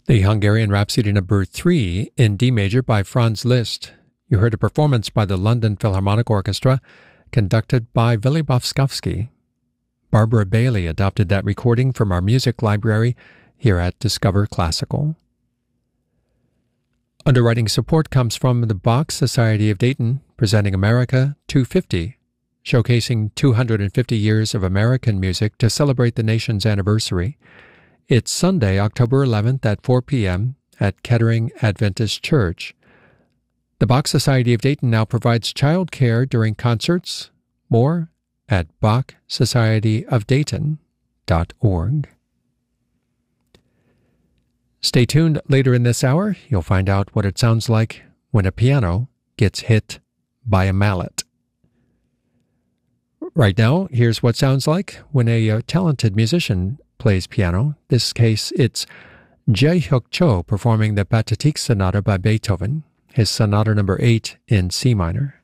The Hungarian Rhapsody No. 3 in D major by Franz Liszt. You heard a performance by the London Philharmonic Orchestra, conducted by Vili Bofskovsky. Barbara Bailey adopted that recording from our music library here at Discover Classical. Underwriting support comes from the Bach Society of Dayton, presenting America 250, showcasing 250 years of American music to celebrate the nation's anniversary. It's Sunday, October 11th at 4 p.m. at Kettering Adventist Church. The Bach Society of Dayton now provides child care during concerts. More at bachsocietyofdayton.org. Stay tuned later in this hour. You'll find out what it sounds like when a piano gets hit by a mallet. Right now, here's what sounds like when a talented musician plays piano. In this case, it's Jae-hyuk Cho performing the Pathetique Sonata by Beethoven, his Sonata No. 8 in C minor.